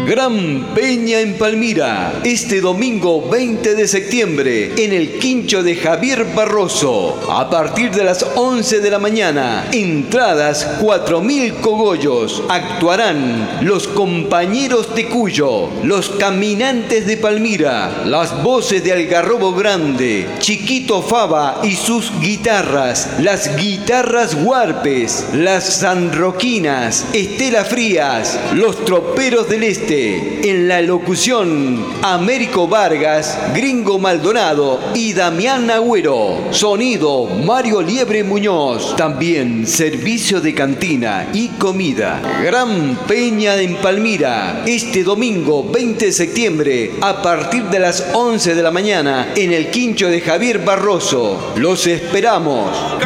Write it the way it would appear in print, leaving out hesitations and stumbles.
Gran Peña en Palmira, este domingo 20 de septiembre, en el quincho de Javier Barroso, a partir de las 11 de la mañana. Entradas 4.000 cogollos. Actuarán los Compañeros de Cuyo, los Caminantes de Palmira, las voces de Algarrobo Grande, Chiquito Fava y sus guitarras, las guitarras Huarpes, las Sanroquinas, Estela Frías, los Troperos del Este. En la locución, Américo Vargas, Gringo Maldonado y Damián Agüero. Sonido, Mario Liebre Muñoz. También servicio de cantina y comida. Gran Peña en Palmira, este domingo 20 de septiembre, a partir de las 11 de la mañana, en el quincho de Javier Barroso. Los esperamos.